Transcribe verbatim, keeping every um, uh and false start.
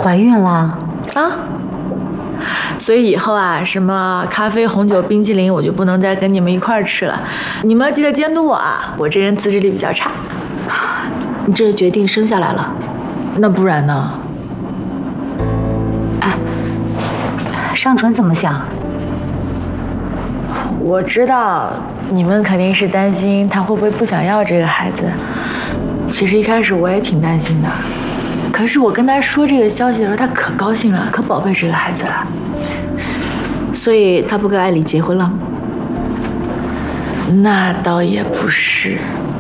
怀孕了啊？所以以后啊，什么咖啡、红酒、冰淇淋，我就不能再跟你们一块儿吃了。你们要记得监督我啊，我这人自制力比较差。 你这决定生下来了？ 那不然呢？ 哎，尚纯怎么想？ 我知道你们肯定是担心他会不会不想要这个孩子。其实一开始我也挺担心的，可是我跟他说这个消息的时候，他可高兴了，可宝贝这个孩子了。 所以他不跟艾里结婚了？ 那倒也不是。